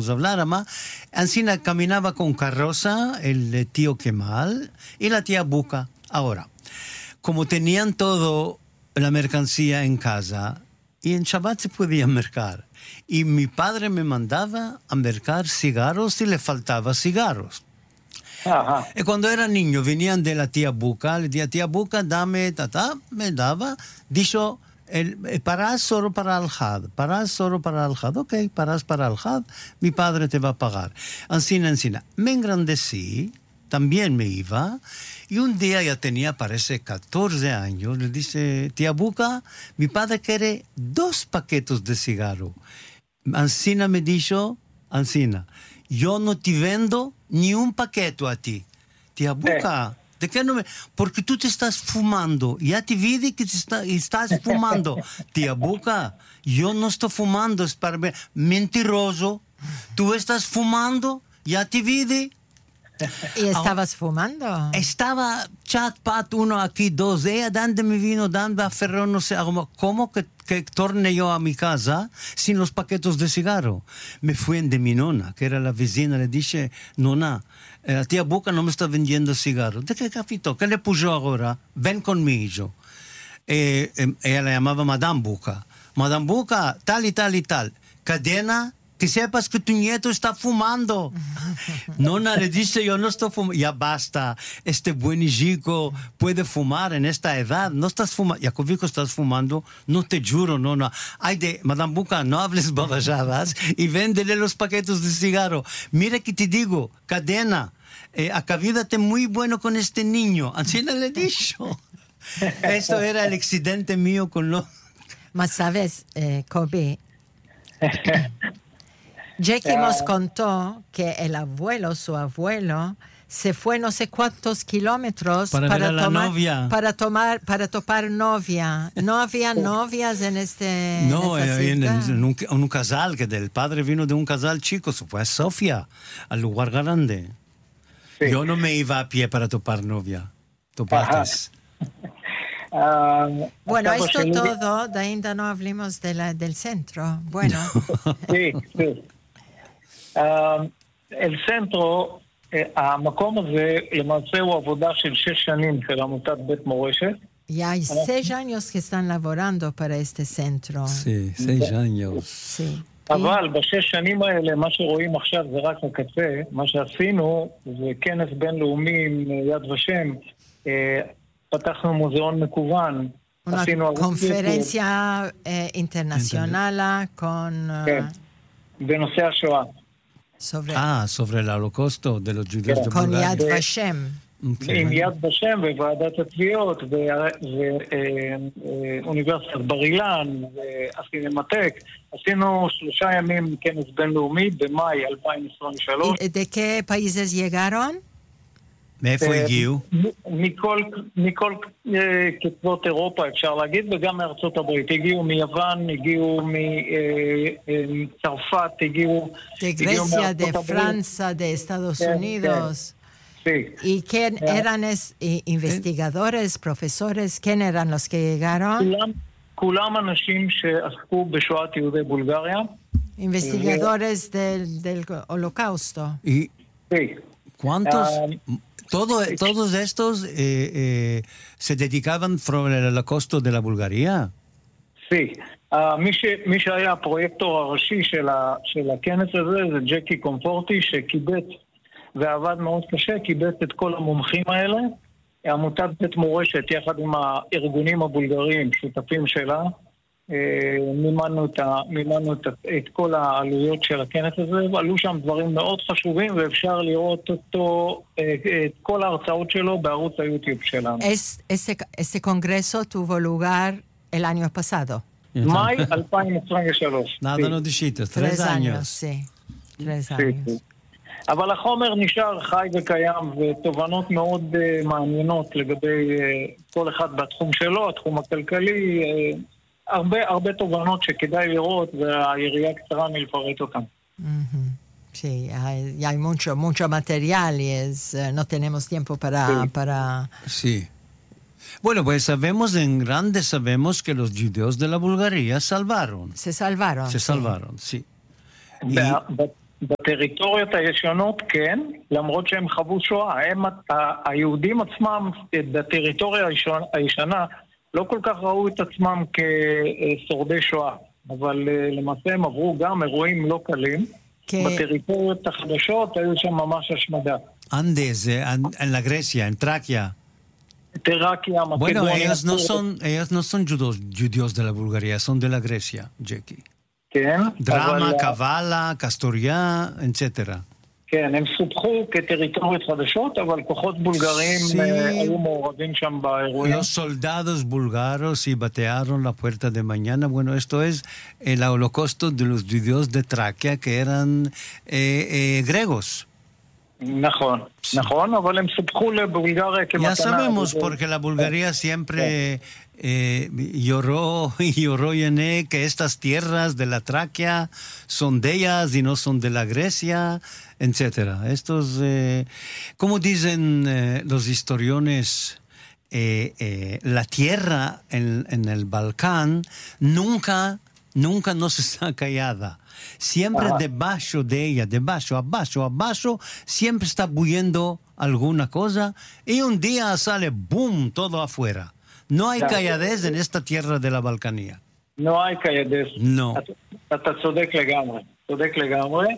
podemos hablar, ama. Ancina caminaba con carroza el tío Kemal y la tía Buca. Ahora, como tenían todo la mercancía en casa, y en Shabbat se podía mercar. Y mi padre me mandaba a mercar cigarros si le faltaba cigarros. Ajá. Y cuando era niño venían de la tía Buca, le decía, tía Buca, dame, me daba, dijo, parás solo para el had, parás solo para el had, ok, parás para el had, mi padre te va a pagar. Ancina. Me engrandecí, también me iba, y un día ya tenía, parece, 14 años, le dice, tía Buca, mi padre quiere 2 paquetes de cigarro. Ancina me dijo, Ancina, yo no te vendo ni un paquete a ti. Tía Buca, ¿de qué no me...? Porque tú te estás fumando. Ya te vi que estás fumando. Tía Buca, yo no estoy fumando. Es para ver. Mentiroso. Tú estás fumando. Ya te vi. ¿Y estabas fumando? Estaba chat, pat, uno aquí, 2. Ella dando mi vino, dando a Ferrón, no sé, ¿cómo que torne yo a mi casa sin los paquetes de cigarro? Me fui de mi nona, que era la vecina, le dije, nona, la tía Buca no me está vendiendo cigarro. ¿De qué capito? ¿Qué le puso ahora? Ven conmigo. Ella la llamaba Madame Buca. Madame Buca, tal y tal y tal. Cadena, que sepas que tu nieto está fumando. Nona le dice, yo no estoy fumando. Ya basta, este buen chico puede fumar en esta edad. No estás fumando. Jacobico, estás fumando. No te juro, nona. Ay, Madame Buca, no hables babajadas y véndele los paquetes de cigarro. Mira que te digo, cadena, acabídate muy bueno con este niño. Así no le he dicho. Esto era el accidente mío con lo... Mas sabes, Kobe, Jackie nos contó que el abuelo, su abuelo, se fue no sé cuántos kilómetros para ver a la novia. para topar novia. No había novias en No, en un casal, que del padre vino de un casal chico, se fue a Sofía, al lugar grande. Sí. Yo no me iba a pie para topar novia. Topates. Bueno, esto todo, de ainda no hablemos del centro. Bueno. Sí, sí. El centro, המקום הזה למעשה הוא עבודה של 6 שנים של עמותת בית מורשת. Y hay 6 años que están laborando para este centro. Sí, 6 años. Sí. אבל ב6 שנים האלה, מה שרואים עכשיו זה רק הקצה. מה שעשינו זה כנס בינלאומי עם יד ושם. פתחנו מוזיאון מקוון. Una conferencia internacional con... בנושא השואה. sobre el holocausto de los judíos de Bulgaria. Con Yad Vashem. עם יד ושם וועדת התביעות ואוניברסיטת בר אילן והסינמטק. עשינו 3 ימים כנס בינלאומי במאי 2023. ¿De qué países llegaron? מאיפה הגיעו? מכל קצוות אירופה אפשר להגיד, וגם מארצות הברית. הגיעו מיוון, הגיעו מצרפת, הגיעו... De Grecia, de Francia, de Estados Unidos. Sí. ¿Y quién eran investigadores, profesores? ¿Quién eran los que llegaron? כולם אנשים שעסקו בשואת יהודי בולגריה. Investigadores del holocausto. ¿Y sí. cuántos? Todos estos se dedicaban sobre el holocausto de la Bulgaria. Sí. מי שהיה הפרויקטור הראשי של הכנס הזה זה ג'קי קומפורטי שקיבץ ועבד מאוד קשה, קיבץ את כל המומחים האלה. עמותת בית מורשת יחד עם הארגונים הבולגריים, שותפים שלה, מימנו את כל העלויות של הכנס הזה, ועלו שם דברים מאוד חשובים, ואפשר לראות אותו, את כל ההרצאות שלו בערוץ היוטיוב שלנו. Este congreso tuvo lugar el año pasado. מאי 2023. Nada no dijiste, 3 años. Sí, 3 años. אבל החומר נשאר חי וקיים, ותובנות מאוד מעניינות לגבי כל אחד בתחום שלו, התחום הכלכלי, הרבה תובנות שכדאי לראות, והיריעה קצרה מלפרט אותן. Sí, hay mucho material y no tenemos tiempo para... Sí. Bueno, pues sabemos que los judíos de la Bulgaria se salvaron. Se salvaron, sí. בטריטוריות הישנות כן, למרות שהם חוו שואה. היהודים עצמם בטריטוריה הישנה לא כל כך ראו את עצמם כשורדי שואה, אבל למעשה הם עברו גם אירועים לא קלים. בטריטוריות החדשות היו שם ממש השמדה. Andes, en la Grecia, en Traquia. Tráquia, Bueno, Macedonia. ellos no son judíos de la Bulgaria, son de la Grecia, Jackie. כן, Drama, אבל... Kavala, Castoria, etc. כן, הם סופחו כטריטוריות חדשות, אבל כוחות בולגרים היו מעורבים שם באירועים. Los soldados búlgaros y batearon la puerta de mañana. Bueno, esto es el holocausto de los judíos de Traquia que eran griegos. נכון, נכון, אבל הם סופחו לבולגריה כמתנה. Ya sabemos, porque la Bulgaria siempre lloró y lloró y ené que estas tierras de la Traquia son de ellas y no son de la Grecia, etc. Estos, como dicen los historiones, la tierra en el Balcán nunca no se está callada. Siempre debajo de ella, abajo, siempre está bullendo alguna cosa y un día sale boom, todo afuera. No hay calladez en esta tierra de la Balcanía. No hay calladez. No. אתה צודק לגמרי, צודק לגמרי.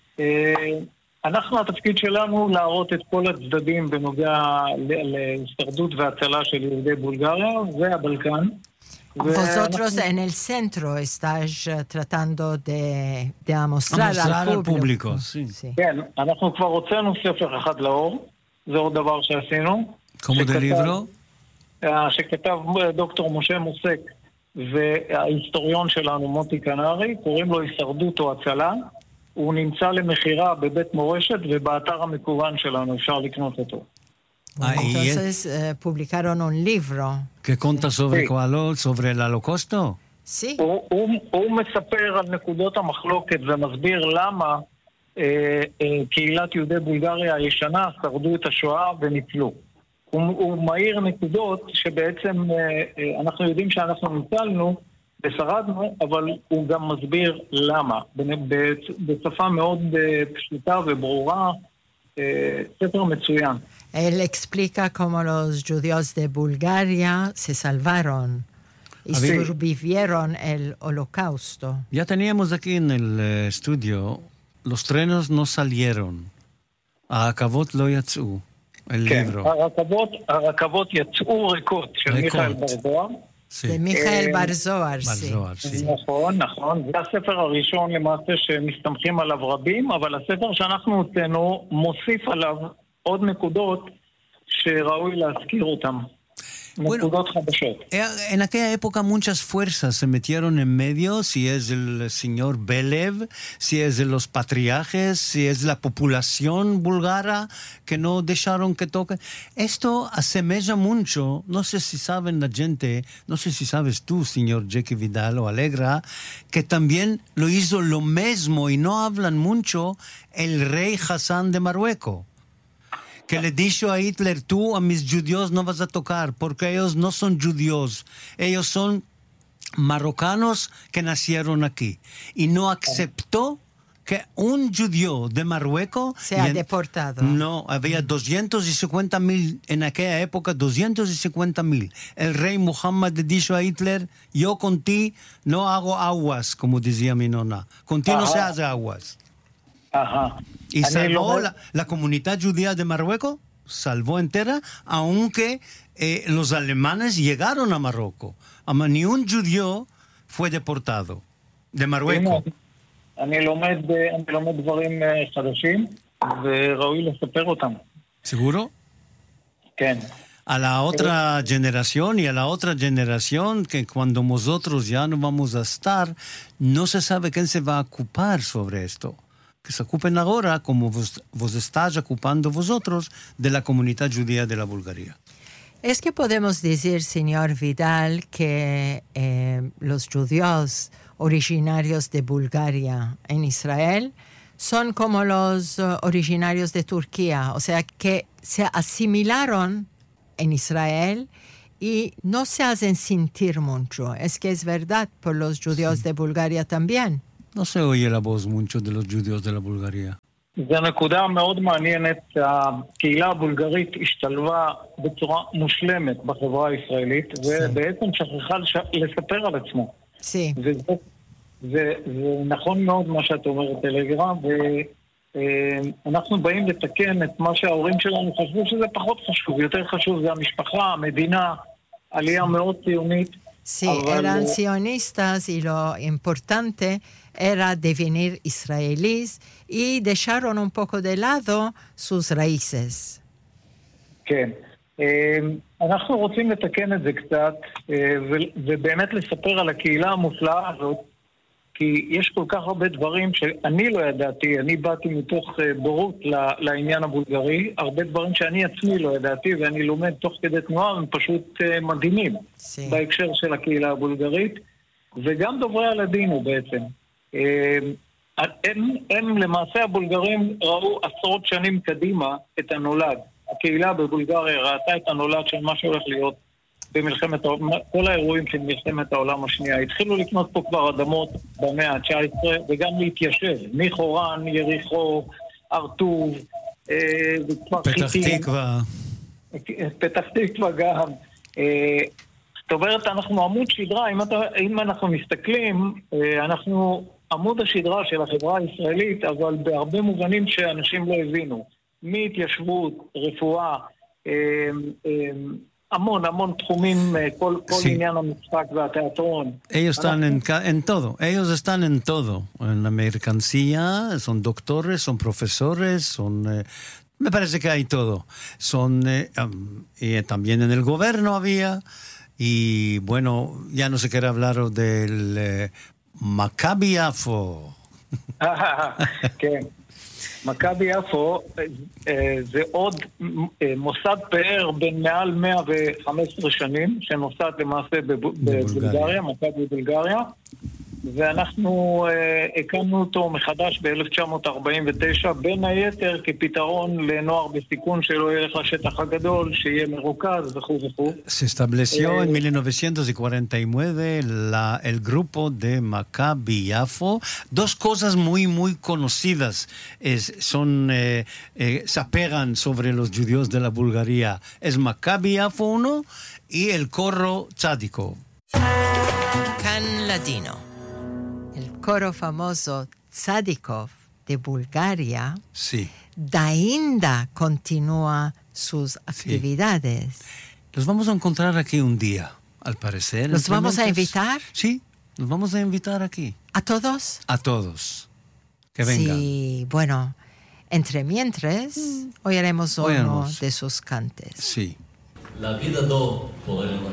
אנחנו, התפקיד שלנו להראות את כל הצדדים בנוגע להישרדות והצלה של יהודי בולגריה והבלקן. Vosotros en el centro estáis tratando de mostrar al público. Sí. כן, אנחנו כבר הוצאנו ספר אחד לאור, זה עוד דבר שעשינו. Como de libro? שכתב דוקטור משה מוסק וההיסטוריון שלנו מוטי קנרי, קוראים לו הישרדות או הצלה. הוא נמצא למחירה בבית מורשת ובאתר המקוון שלנו, אפשר לקנות אותו. Entonces publicaron un libro. ¿Que cuenta sobre cuál? ¿Sobre el holocausto? Sí. הוא מספר על נקודות המחלוקת ומסביר למה קהילת יהודי בולגריה הישנה שרדו את השואה וניצלו. הוא מאיר נקודות שבעצם אנחנו יודעים שאנחנו ניצלנו ושרדנו, אבל הוא גם מסביר למה. בשפה מאוד פשוטה וברורה, ספר מצוין. Él explica cómo los judíos de Bulgaria se salvaron y sobrevivieron el holocausto. Ya teníamos aquí en el estudio, los trenes no salieron. הרכבות לא יצאו. el libro. הרכבות יצאו ריקות של מיכאל בר-זוהר. זה מיכאל בר-זוהר, sí. נכון. זה הספר הראשון למעשה שמסתמכים עליו רבים, אבל הספר שאנחנו הוצאנו מוסיף עליו עוד נקודות שראוי להזכיר אותם. Bueno, en aquella época muchas fuerzas se metieron en medio, si es el señor Belev, si es de los patriarcas, si es la población búlgara que no dejaron que toque. Esto asemeja mucho, no sé si saben la gente, no sé si sabes tú, señor Jackie Vidal o Alegra, que también lo hizo lo mismo y no hablan mucho el rey Hassan de Marruecos. Que le dijo a Hitler, tú a mis judíos no vas a tocar, porque ellos no son judíos, ellos son marrocanos que nacieron aquí. Y no aceptó que un judío de Marruecos sea deportado. No, había 250,000 en aquella época, 250,000. El rey Muhammad le dijo a Hitler, yo con ti no hago aguas, como decía mi nona. Con ti no se hace aguas. Ajá. Y salvó la comunidad judía de Marruecos, salvó entera, aunque los alemanes llegaron a Marruecos. Ni un judío fue deportado de Marruecos. אני לומד דברים חדשים, וראוי לספר אותם. ¿Seguro? כן. A la otra generación y a la otra generación, que cuando nosotros ya no vamos a estar, no se sabe quién se va a ocupar sobre esto. Que se ocupen ahora, como vos estáis ocupando vosotros, de la comunidad judía de la Bulgaria. Es que podemos decir, señor Vidal, que los judíos originarios de Bulgaria en Israel son como los originarios de Turquía, o sea, que se asimilaron en Israel y no se hacen sentir mucho. Es que es verdad por los judíos de Bulgaria también. No se oye la voz mucho de los judíos de la Bulgaria. זו נקודה מאוד מעניינת. הקהילה הבולגרית השתלבה בצורה מושלמת בחברה הישראלית, ובעצם שכחה לספר על עצמה. Sí. זה נכון מאוד מה שאת אומרת, אלגרה, ואנחנו באים לתקן את מה שההורים שלנו חשבו שזה פחות חשוב. יותר חשוב זה המשפחה, המדינה, עלייה מאוד ציונית. Sí, eran sionistas y lo importante era devenir israelíes y dejaron un poco de lado sus raíces. כן. אנחנו רוצים לתקן את זה קצת, ובאמת לספר על הקהילה המופלאה הזאת, כי יש כל כך הרבה דברים שאני לא ידעתי, אני באתי מתוך בורות לעניין הבולגרי, הרבה דברים שאני עצמי לא ידעתי, ואני לומד תוך כדי תנועה, הם פשוט מדהימים בהקשר של הקהילה הבולגרית, וגם דוברי הלדינו בעצם. הם למעשה הבולגרים ראו עשרות שנים קדימה את הנולד. הקהילה בבולגריה ראתה את הנולד של מה שהולך להיות במלחמת, כל האירועים של מלחמת העולם השנייה. התחילו לקנות פה כבר אדמות במאה ה-19 וגם להתיישב. מחורן, יריחו, ארטוב, פתח תקווה. פתח תקווה גם. זאת אומרת, אנחנו עמוד שדרה, אם אנחנו מסתכלים, אנחנו עמוד השדרה של החברה הישראלית, אבל בהרבה מובנים שאנשים לא הבינו. מהתיישבות, רפואה, המון תחומים, כל עניין המשחק והתיאטרון. Ellos están en todo, ellos están en todo. En la mercancía, son doctores, son profesores, son... me parece que hay todo. Son... y también en el gobierno había. Y bueno, ya no se quiere hablar del Maccabi Yafo. כן. מכבי יפו זה עוד מוסד פאר בין מעל 115 שנים, שנוסד למעשה בבולגריה, מכבי בולגריה, ואנחנו הקמנו אותו מחדש ב-1949, בין היתר כפתרון לנוער בסיכון שלא ילך לשטח הגדול, שיהיה מרוכז וכו' וכו'. Se estableció en 1949 el grupo de Maccabi Yafo. Dos cosas muy conocidas se apegan sobre los judíos de la Bulgaria. Es Maccabi Yafo uno y el coro Tzadikov. Can Ladino. El coro famoso Tzadikov de Bulgaria, sí, ainda continúa sus actividades. Sí. Los vamos a encontrar aquí un día, al parecer. ¿Los vamos a invitar? Sí, los vamos a invitar aquí. ¿A todos? A todos. Que vengan. Sí, bueno, entre mientras, oiremos uno de sus cantes. Sí. La vida do